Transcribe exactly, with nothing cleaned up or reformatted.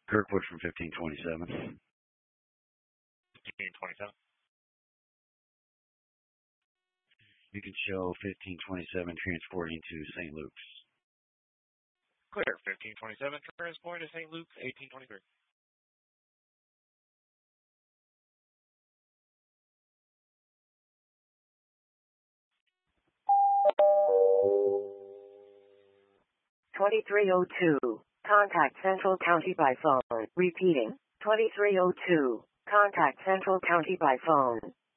Kirkwood from fifteen twenty-seven. fifteen twenty-seven. You can show fifteen twenty-seven transporting to Saint Luke's. Clear. fifteen twenty-seven transporting to Saint Luke's, eighteen twenty-three. twenty-three oh two. Contact Central County by phone. Repeating. twenty-three oh two. Contact Central County by phone.